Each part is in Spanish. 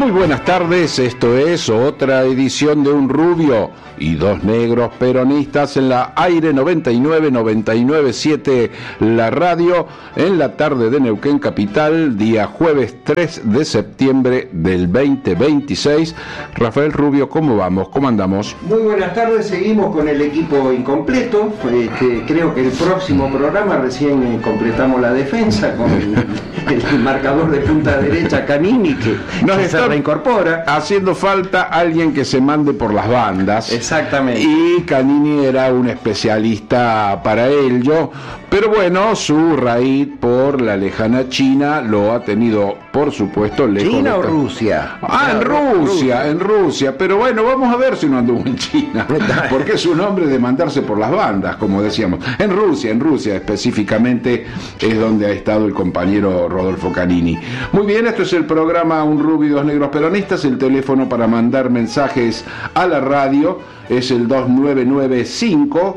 Muy buenas tardes, esto es otra edición de Un Rubio y Dos Negros Peronistas en la Aire 99.997, la radio, en la tarde de Neuquén Capital, día jueves 3 de septiembre del 2026. Rafael Rubio, ¿cómo vamos? ¿Cómo andamos? Muy buenas tardes, seguimos con el equipo incompleto. Creo que el próximo programa recién completamos la defensa con el marcador de punta derecha Canini, que se reincorpora. Haciendo falta alguien que se mande por las bandas. Exactamente. Y Canini era un especialista para ello, pero bueno, su raíz por la lejana China lo ha tenido, por supuesto, lejos. ¿China o Rusia? En Rusia, pero bueno, vamos a ver si no anduvo en China, porque es un hombre de mandarse por las bandas, como decíamos. En Rusia específicamente es donde ha estado el compañero Rodolfo Canini. Muy bien, esto es el programa Un Rubio y Dos Negros Peronistas. El teléfono para mandar mensajes a la radio es el 2995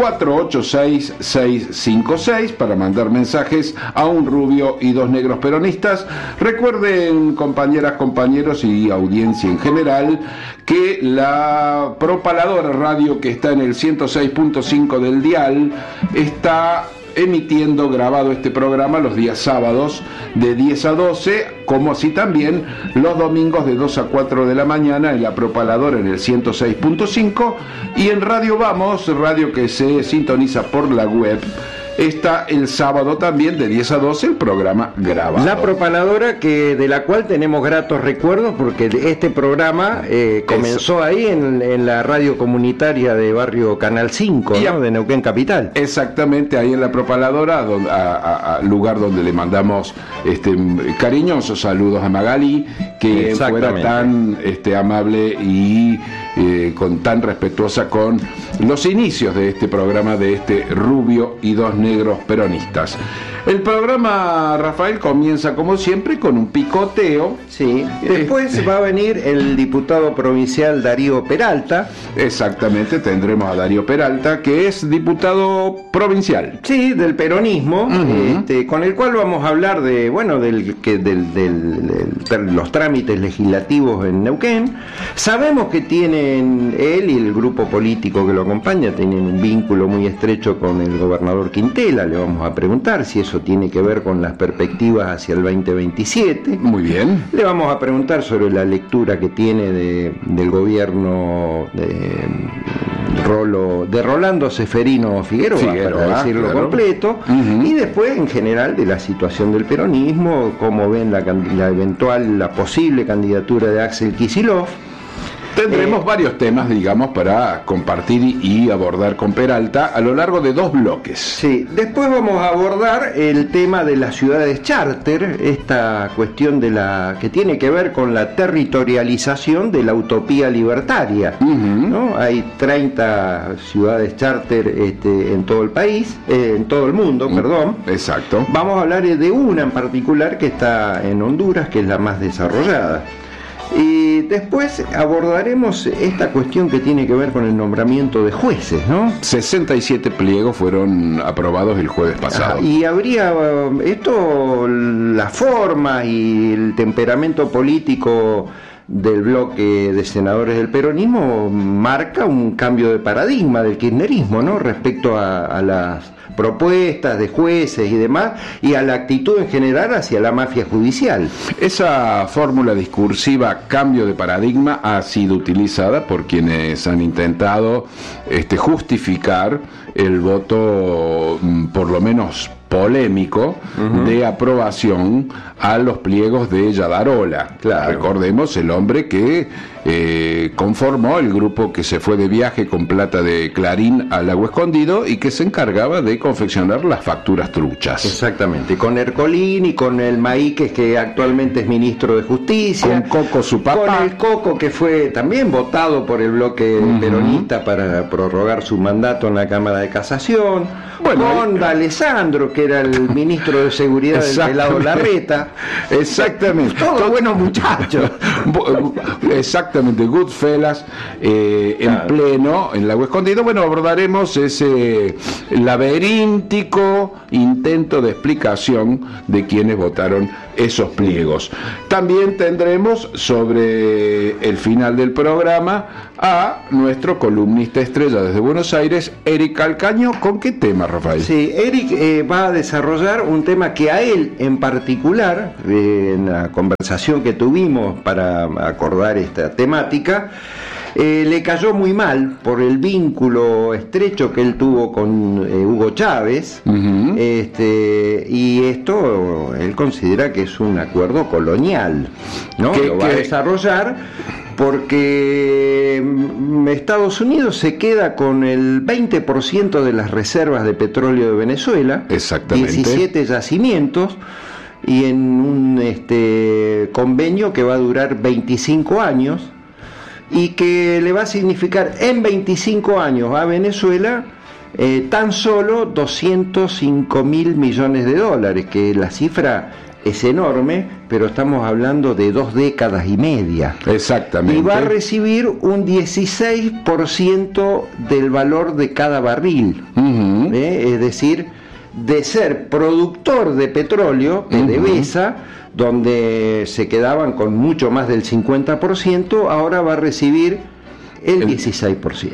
486-656 para mandar mensajes a Un Rubio y Dos Negros Peronistas. Recuerden, compañeras, compañeros y audiencia en general, que la propaladora radio que está en el 106.5 del dial está emitiendo grabado este programa los días sábados de 10 a 12, como así también los domingos de 2 a 4 de la mañana en la propaladora en el 106.5 y en Radio Vamos, radio que se sintoniza por la web. Está el sábado también de 10 a 12 el programa grabado. La propaladora de la cual tenemos gratos recuerdos porque este programa comenzó ahí en la radio comunitaria de barrio Canal 5, ¿no? De Neuquén Capital. Exactamente, ahí en la propaladora, lugar donde le mandamos cariñosos saludos a Magali, que fuera tan amable y tan respetuosa con los inicios de este programa, de este Rubio y Dos Negros Peronistas. El programa, Rafael, comienza como siempre con un picoteo. Sí, después va a venir el diputado provincial Darío Peralta. Exactamente, tendremos a Darío Peralta, que es diputado provincial. Sí, del peronismo, con el cual vamos a hablar de los trámites legislativos en Neuquén. Sabemos que tienen él y el grupo político que lo acompaña, tienen un vínculo muy estrecho con el gobernador Quintela. Le vamos a preguntar si eso tiene que ver con las perspectivas hacia el 2027. Muy bien. Le vamos a preguntar sobre la lectura que tiene del gobierno de Rolando Seferino Figueroa, para decirlo completo, y después en general de la situación del peronismo, cómo ven la posible candidatura de Axel Kicillof. Tendremos varios temas, digamos, para compartir y abordar con Peralta a lo largo de 2 bloques. Sí, después vamos a abordar el tema de las ciudades charter, esta cuestión que tiene que ver con la territorialización de la utopía libertaria, ¿no? Hay 30 ciudades charter en todo el país, en todo el mundo, perdón. Exacto. Vamos a hablar de una en particular que está en Honduras, que es la más desarrollada. Y después abordaremos esta cuestión que tiene que ver con el nombramiento de jueces, ¿no? 67 pliegos fueron aprobados el jueves pasado. Y habría la forma y el temperamento político del bloque de senadores del peronismo marca un cambio de paradigma del kirchnerismo, ¿no? Respecto a las propuestas de jueces y demás, y a la actitud en general hacia la mafia judicial. Esa fórmula discursiva, cambio de paradigma, ha sido utilizada por quienes han intentado justificar el voto, por lo menos polémico, de aprobación a los pliegos de Yadarola. Claro. Recordemos el hombre que conformó el grupo que se fue de viaje con plata de Clarín al Lago Escondido y que se encargaba de confeccionar las facturas truchas. Exactamente, con Ercolín y con el Maíquez, que actualmente es ministro de Justicia, con Coco, su papá, con el Coco, que fue también votado por el bloque peronista para prorrogar su mandato en la Cámara de Casación, con D'Alessandro, que era el ministro de Seguridad del pelado Larreta. Exactamente. Todos buenos muchachos. Exactamente, Goodfellas, en pleno, en Lago Escondido. Bueno, abordaremos ese laberíntico intento de explicación de quienes votaron esos pliegos. También tendremos sobre el final del programa a nuestro columnista estrella desde Buenos Aires, Eric Calcaño. ¿Con qué tema, Rafael? Sí, Eric va a desarrollar un tema que a él en particular, en la conversación que tuvimos para acordar esta temática, le cayó muy mal por el vínculo estrecho que él tuvo con Hugo Chávez. Uh-huh. Y esto él considera que es un acuerdo colonial, ¿no? Lo va a desarrollar porque Estados Unidos se queda con el 20% de las reservas de petróleo de Venezuela, exactamente, 17 yacimientos, y en un convenio que va a durar 25 años y que le va a significar en 25 años a Venezuela tan solo 205.000 millones de dólares, que la cifra es enorme, pero estamos hablando de 2 décadas y media. Exactamente. Y va a recibir un 16% del valor de cada barril. Uh-huh. Es decir, de ser productor de petróleo, PDVSA, uh-huh, donde se quedaban con mucho más del 50%, ahora va a recibir el 16%.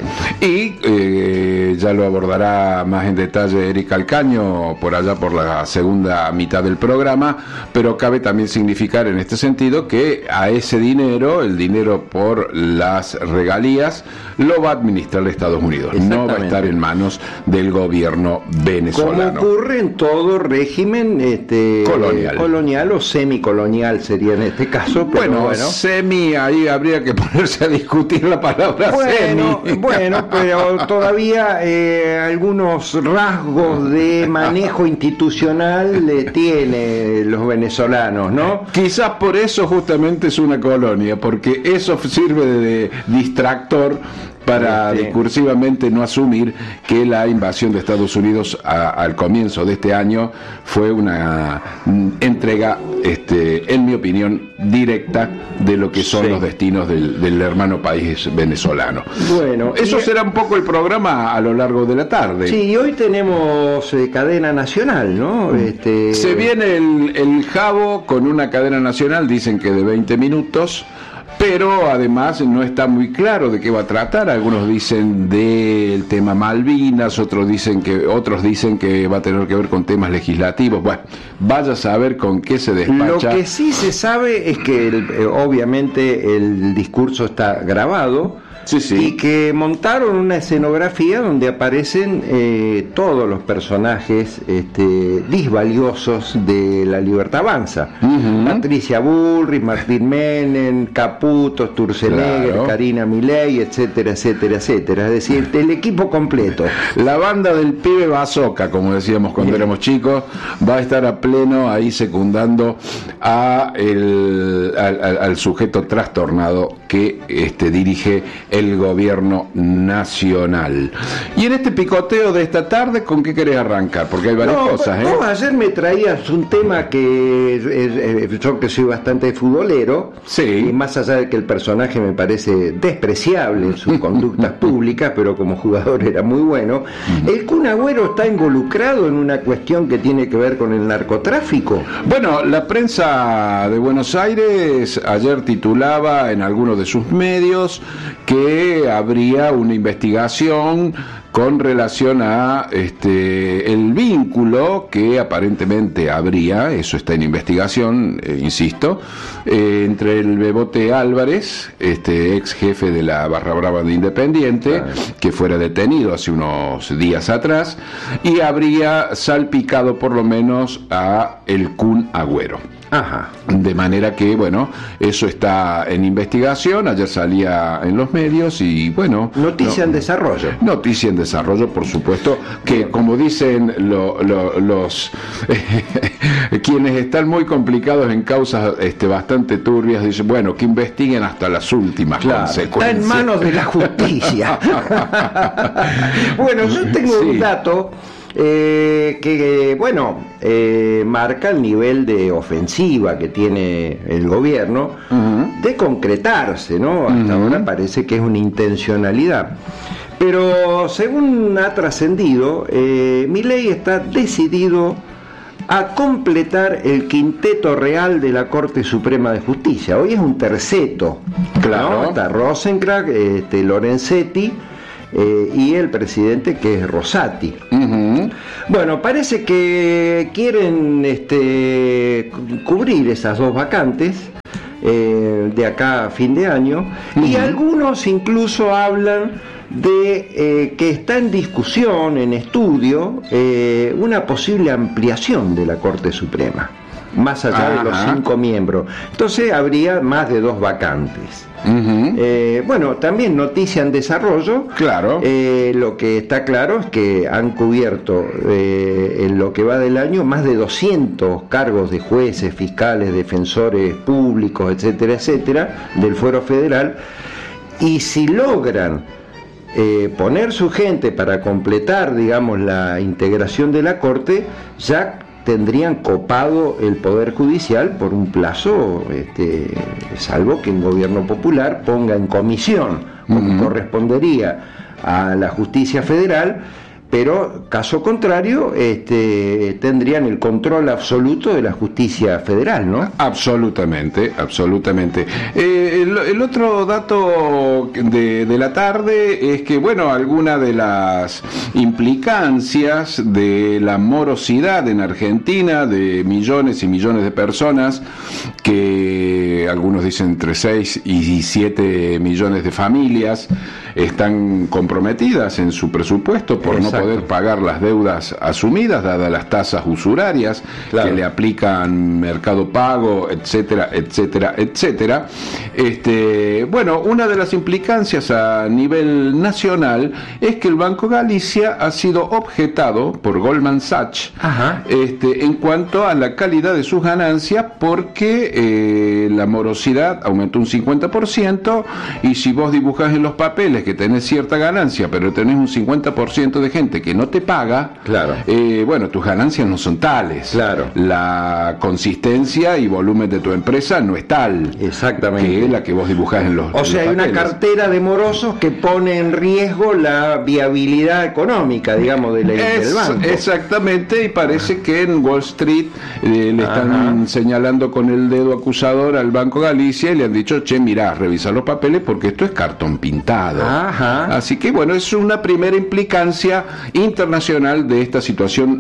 Y ya lo abordará más en detalle Eric Calcaño por allá por la segunda mitad del programa, pero cabe también significar en este sentido que a ese dinero, el dinero por las regalías, lo va a administrar Estados Unidos, no va a estar en manos del gobierno venezolano. Como ocurre en todo régimen colonial o semicolonial sería en este caso. Pero bueno, semi, ahí habría que ponerse a discutir la palabra. Bueno, pero todavía algunos rasgos de manejo institucional tiene los venezolanos, ¿no? Quizás por eso justamente es una colonia, porque eso sirve de distractor para discursivamente no asumir que la invasión de Estados Unidos al comienzo de este año fue una entrega, en mi opinión, directa de lo que son los destinos del hermano país venezolano. Bueno, eso será un poco el programa a lo largo de la tarde. Sí, hoy tenemos cadena nacional, ¿no? Se viene el Jabo con una cadena nacional, dicen que de 20 minutos. Pero además no está muy claro de qué va a tratar. Algunos dicen del tema Malvinas, otros dicen que va a tener que ver con temas legislativos. Bueno, vaya a saber con qué se despacha. Lo que sí se sabe es que obviamente el discurso está grabado. Sí, sí. Y que montaron una escenografía donde aparecen todos los personajes disvaliosos de La Libertad Avanza. Uh-huh. Patricia Bullrich, Martín Menem, Caputo, Sturzenegger, Karina Milei, etcétera, etcétera, etcétera. Es decir, el equipo completo. La banda del pibe Bazooka, como decíamos cuando éramos chicos, va a estar a pleno ahí secundando al sujeto trastornado que dirige el gobierno nacional. Y en este picoteo de esta tarde, ¿con qué querés arrancar? Porque hay varias cosas. Vos ayer me traías un tema que yo que soy bastante futbolero, y más allá de que el personaje me parece despreciable en sus conductas públicas, pero como jugador era muy bueno, ¿el Kun Agüero está involucrado en una cuestión que tiene que ver con el narcotráfico? Bueno, la prensa de Buenos Aires ayer titulaba en algunos de sus medios que habría una investigación con relación a el vínculo que aparentemente habría, eso está en investigación, insisto, entre el Bebote Álvarez, ex jefe de la Barra Brava de Independiente, que fuera detenido hace unos días atrás, y habría salpicado por lo menos a el Kun Agüero. Ajá. De manera que, bueno, eso está en investigación, ayer salía en los medios y, bueno... Noticia en desarrollo. Noticia en desarrollo, por supuesto, que como dicen los quienes están muy complicados en causas bastante turbias, dicen, bueno, que investiguen hasta las últimas consecuencias. Está en manos de la justicia. Bueno, yo tengo un dato marca el nivel de ofensiva que tiene el gobierno de concretarse, ¿no? Hasta ahora parece que es una intencionalidad. Pero según ha trascendido, Milei está decidido a completar el quinteto real de la Corte Suprema de Justicia. Hoy es un terceto, claro, ¿no? Está Rosenkrantz, Lorenzetti y el presidente, que es Rosati. Bueno, parece que quieren cubrir esas dos vacantes de acá a fin de año, y algunos incluso hablan de que está en discusión, en estudio, una posible ampliación de la Corte Suprema, más allá de los 5 miembros. Entonces habría más de 2 vacantes. También noticia en desarrollo. Claro. Lo que está claro es que han cubierto en lo que va del año más de 200 cargos de jueces, fiscales, defensores públicos, etcétera, etcétera, del fuero federal, y si logran poner su gente para completar, digamos, la integración de la Corte, ya tendrían copado el Poder Judicial por un plazo, salvo que un gobierno popular ponga en comisión, como correspondería a la justicia federal, pero caso contrario tendrían el control absoluto de la justicia federal, ¿no? Absolutamente, absolutamente. El otro dato de la tarde es que, bueno, alguna de las implicancias de la morosidad en Argentina de millones y millones de personas, que algunos dicen entre 6 y 7 millones de familias están comprometidas en su presupuesto por no poder pagar las deudas asumidas, dadas las tasas usurarias que le aplican Mercado Pago, etcétera, etcétera, etcétera. Una de las implicancias a nivel nacional es que el Banco Galicia ha sido objetado por Goldman Sachs en cuanto a la calidad de sus ganancias, porque la morosidad aumentó un 50%, y si vos dibujás en los papeles que tenés cierta ganancia, pero tenés un 50% de gente que no te paga, tus ganancias no son tales. La consistencia y volumen de tu empresa no es tal. Exactamente. Que es la que vos dibujás en los hay papeles. una cartera de morosos que pone en riesgo la viabilidad económica, digamos, del banco. Exactamente, y parece que en Wall Street le están señalando con el dedo acusador al Banco Galicia y le han dicho, mirá, revisa los papeles porque esto es cartón pintado. Así que, bueno, es una primera implicancia internacional de esta situación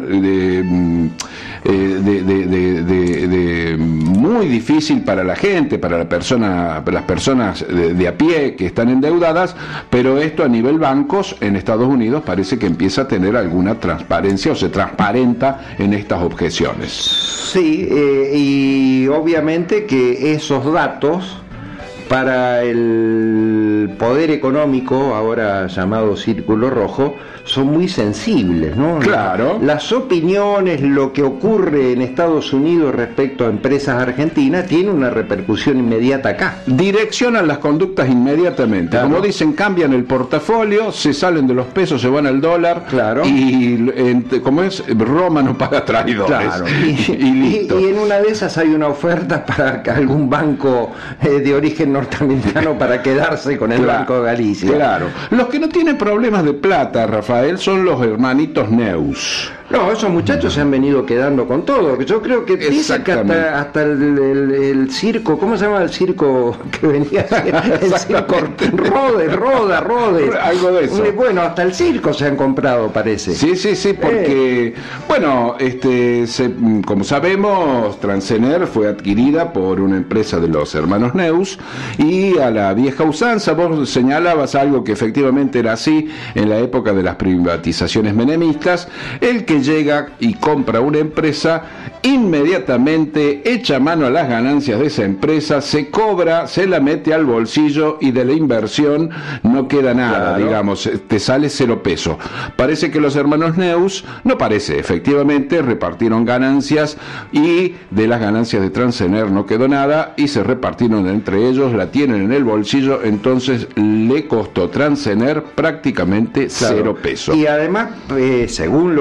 muy difícil para la gente, para las personas de a pie que están endeudadas, pero esto a nivel bancos en Estados Unidos parece que empieza a tener alguna transparencia, o se transparenta en estas objeciones. Sí, y obviamente que esos datos para el poder económico, ahora llamado Círculo Rojo, son muy sensibles, ¿no? Claro. Las opiniones, lo que ocurre en Estados Unidos respecto a empresas argentinas, tiene una repercusión inmediata acá. Direccionan las conductas inmediatamente. Claro. Como dicen, cambian el portafolio, se salen de los pesos, se van al dólar. Claro. Y como es, Roma no paga traidores. Claro. Y listo. Y en una de esas hay una oferta para algún banco de origen norteamericano para quedarse con el Banco Galicia. Claro. Los que no tienen problemas de plata, Rafael, son los hermanitos Neus. No, esos muchachos se han venido quedando con todo. Yo creo que dice que hasta el circo, ¿cómo se llama el circo que venía? El circo Roda. Algo de eso. Bueno, hasta el circo se han comprado, parece. Sí, porque, como sabemos, Transener fue adquirida por una empresa de los hermanos Neus, y a la vieja usanza, vos señalabas algo que efectivamente era así en la época de las privatizaciones menemistas. El que llega y compra una empresa, inmediatamente echa mano a las ganancias de esa empresa, se cobra, se la mete al bolsillo, y de la inversión no queda nada, digamos, te sale 0 pesos. Parece que los hermanos Neus, efectivamente repartieron ganancias, y de las ganancias de Transener no quedó nada, y se repartieron entre ellos, la tienen en el bolsillo, entonces le costó Transener prácticamente 0 pesos. Y además, según lo que ha trascendido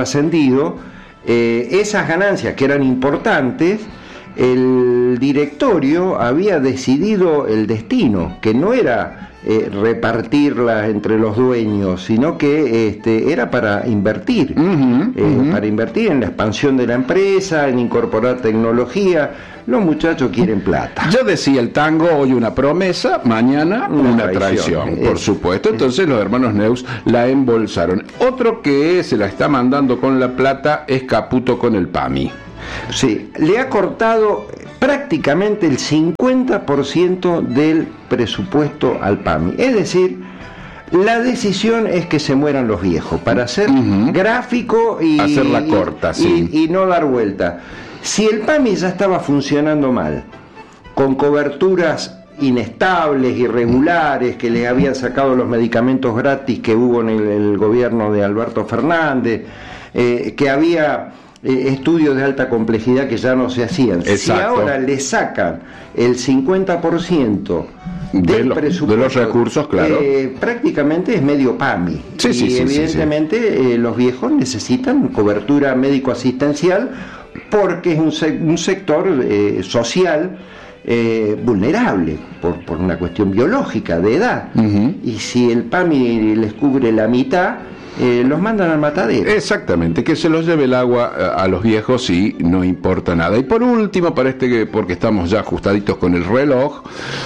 trascendido, esas ganancias que eran importantes, el directorio había decidido el destino, que no era repartirlas entre los dueños, sino que era para invertir, para invertir en la expansión de la empresa, en incorporar tecnología. Los muchachos quieren plata. Ya decía el tango, hoy una promesa, mañana una traición, por supuesto. Entonces los hermanos Neus la embolsaron. Otro que se la está mandando con la plata es Caputo con el PAMI. Sí, le ha cortado prácticamente el 50% del presupuesto al PAMI. Es decir, la decisión es que se mueran los viejos, para hacer gráfico y hacerla corta, sí. y no dar vuelta. Si el PAMI ya estaba funcionando mal, con coberturas inestables, irregulares, que le habían sacado los medicamentos gratis que hubo en el gobierno de Alberto Fernández, que había estudios de alta complejidad que ya no se hacían. Exacto. Si ahora le sacan el 50% del presupuesto, de los recursos, claro, prácticamente es medio PAMI. Sí, evidentemente los viejos necesitan cobertura médico-asistencial, porque es un sector social vulnerable por una cuestión biológica de edad. Y si el PAMI les cubre la mitad, los mandan al matadero. Exactamente, que se los lleve el agua a los viejos y no importa nada. Y por último, porque estamos ya ajustaditos con el reloj,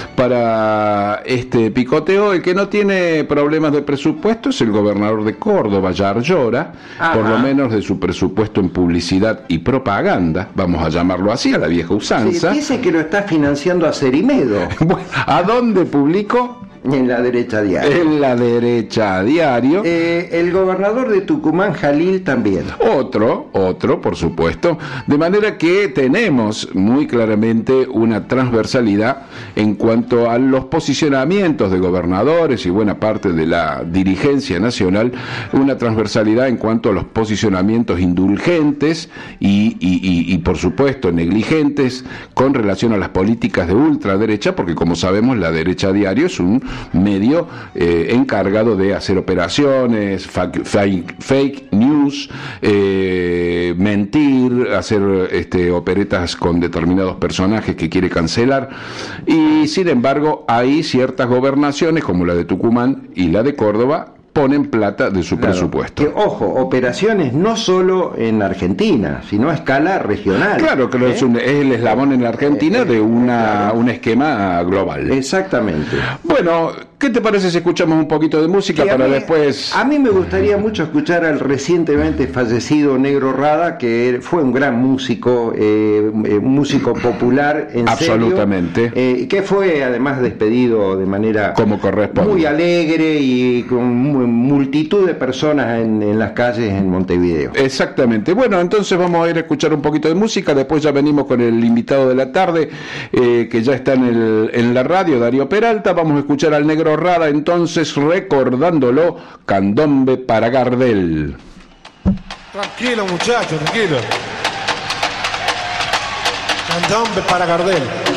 para este picoteo, el que no tiene problemas de presupuesto es el gobernador de Córdoba, Yar Llora, por lo menos de su presupuesto en publicidad y propaganda, vamos a llamarlo así, a la vieja usanza. Sí, dice que lo está financiando a Cerimedo. Bueno, ¿a dónde publicó? En La Derecha Diario. En La Derecha Diario. El gobernador de Tucumán, Jalil, también. Otro, por supuesto. De manera que tenemos muy claramente una transversalidad en cuanto a los posicionamientos de gobernadores y buena parte de la dirigencia nacional, una transversalidad en cuanto a los posicionamientos indulgentes y por supuesto negligentes con relación a las políticas de ultraderecha, porque como sabemos La Derecha Diario es un medio encargado de hacer operaciones, fake news, mentir, hacer operetas con determinados personajes que quiere cancelar, y sin embargo hay ciertas gobernaciones como la de Tucumán y la de Córdoba ponen plata de su presupuesto. Que, ojo, operaciones no solo en Argentina, sino a escala regional. Claro, que es el eslabón en la Argentina de un esquema global. Exactamente. Bueno, ¿qué te parece si escuchamos un poquito de música después? A mí me gustaría mucho escuchar al recientemente fallecido Negro Rada, que fue un gran músico, un músico popular, en absolutamente, serio, que fue además despedido de manera como corresponde, muy alegre y con multitud de personas en las calles en Montevideo. Exactamente. Bueno, entonces vamos a ir a escuchar un poquito de música, después ya venimos con el invitado de la tarde, que ya está en la radio, Darío Peralta. Vamos a escuchar al Negro Rada, entonces, recordándolo, Candombe para Gardel. Tranquilo, muchachos, tranquilo. Candombe para Gardel.